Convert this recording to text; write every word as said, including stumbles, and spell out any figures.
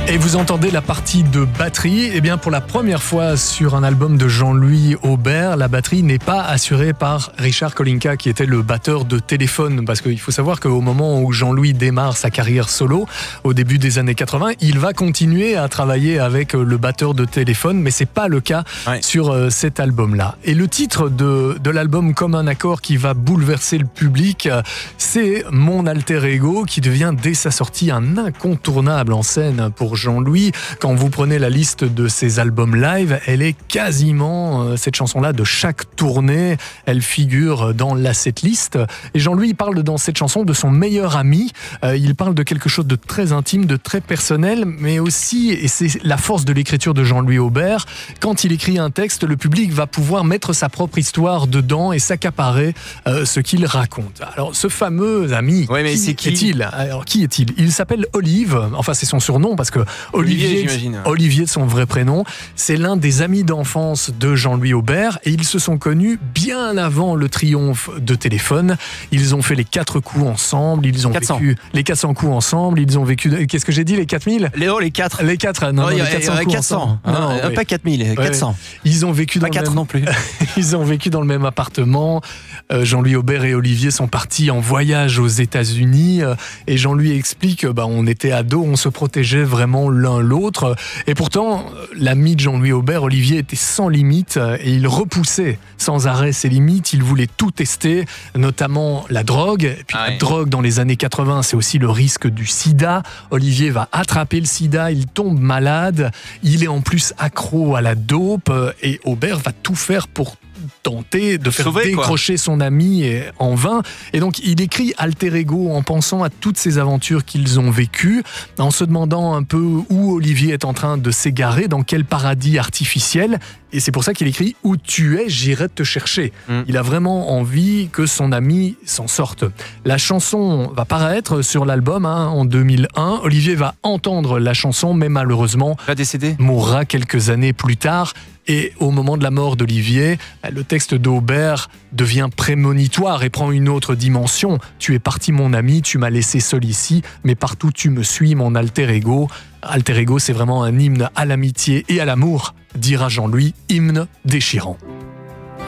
Et vous entendez la partie de batterie. Eh bien, pour la première fois sur un album de Jean-Louis Aubert, la batterie n'est pas assurée par Richard Kolinka, qui était le batteur de Téléphone. Parce qu'il faut savoir qu'au moment où Jean-Louis démarre sa carrière solo, au début des années quatre-vingts, il va continuer à travailler avec le batteur de Téléphone, mais c'est pas le cas ouais. sur euh, cet album-là. Et le titre de, de l'album Comme un accord qui va bouleverser le public, c'est Mon alter ego, qui devient dès sa sortie un incontournable en scène pour Jean-Louis. Quand vous prenez la liste de ses albums live, elle est quasiment, euh, cette chanson-là, de chaque tournée. Elle figure dans la setlist. Et Jean-Louis parle dans cette chanson de son meilleur ami. Euh, il parle de quelque chose de très intime, de très personnel, mais aussi, et c'est la force de l'écriture de Jean-Louis Aubert, quand il écrit un texte, le public va pouvoir mettre sa propre histoire dedans et s'accaparer euh, ce qu'il raconte. Alors, ce fameux ami, ouais, mais qui, c'est qui est-il Alors, qui est-il Il s'appelle Olive. Enfin, c'est son surnom parce que Olivier, Olivier, j'imagine. Olivier de son vrai prénom, c'est l'un des amis d'enfance de Jean-Louis Aubert et ils se sont connus bien avant le triomphe de Téléphone. Ils ont fait les quatre coups ensemble, ils ont quatre cents. vécu les quatre cents coups ensemble, ils ont vécu, qu'est-ce que j'ai dit, les quatre mille Léo, les quatre. Les quatre, non, oh, non, y a, les quatre cents coups quatre cents. ensemble. Non, Non, non, oui. pas quatre mille, Ouais, quatre cents. Ils ont vécu dans pas le quatre même... non plus. Ils ont vécu dans le même appartement. Euh, Jean-Louis Aubert et Olivier sont partis en voyage aux États-Unis euh, et Jean-Louis explique, bah, on était ados, on se protégeait vraiment l'un l'autre. Et pourtant, l'ami de Jean-Louis Aubert, Olivier, était sans limite et il repoussait sans arrêt ses limites. Il voulait tout tester, notamment la drogue. Et puis ah la ouais. drogue dans les années quatre-vingts, c'est aussi le risque du sida. Olivier va attraper le sida, il tombe malade. Il est en plus accro à la dope et Aubert va tout faire pour tenter de faire Sauver, décrocher quoi. son ami en vain. Et donc, il écrit Alter Ego en pensant à toutes ces aventures qu'ils ont vécues, en se demandant un peu où Olivier est en train de s'égarer, dans quel paradis artificiel. Et c'est pour ça qu'il écrit « Où tu es, j'irai te chercher mm. ». Il a vraiment envie que son ami s'en sorte. La chanson va paraître sur l'album hein, en deux mille un. Olivier va entendre la chanson, mais malheureusement, va décéder. mourra quelques années plus tard. Et au moment de la mort d'Olivier, le texte d'Aubert devient prémonitoire et prend une autre dimension. « Tu es parti mon ami, tu m'as laissé seul ici, mais partout tu me suis, mon alter ego ». Alter ego, c'est vraiment un hymne à l'amitié et à l'amour, dira Jean-Louis, hymne déchirant.